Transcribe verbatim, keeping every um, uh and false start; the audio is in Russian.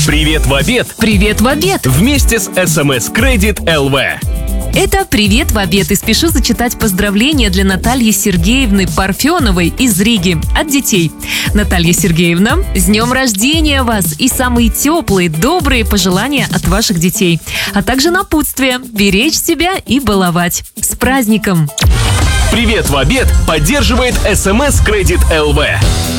Привет в обед! Привет в обед! Вместе с эс эм эс Credit эл ви. Это «Привет в обед» и спешу зачитать поздравления для Натальи Сергеевны Парфеновой из Риги от детей. Наталья Сергеевна, с днем рождения вас и самые теплые, добрые пожелания от ваших детей. А также напутствие – беречь себя и баловать. С праздником! Привет в обед поддерживает эс эм эс Credit эл ви.